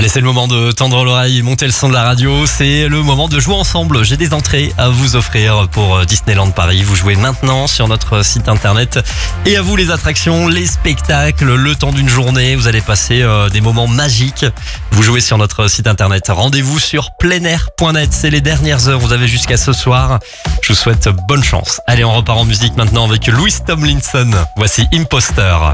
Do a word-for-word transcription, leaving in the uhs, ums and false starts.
Allez, c'est le moment de tendre l'oreille, monter le son de la radio. C'est le moment de jouer ensemble. J'ai des entrées à vous offrir pour Disneyland Paris. Vous jouez maintenant sur notre site internet. Et à vous les attractions, les spectacles, le temps d'une journée. Vous allez passer euh, des moments magiques. Vous jouez sur notre site internet. Rendez-vous sur pleinair point net. C'est les dernières heures. Vous avez jusqu'à ce soir. Je vous souhaite bonne chance. Allez, on repart en musique maintenant avec Louis Tomlinson. Voici Imposter.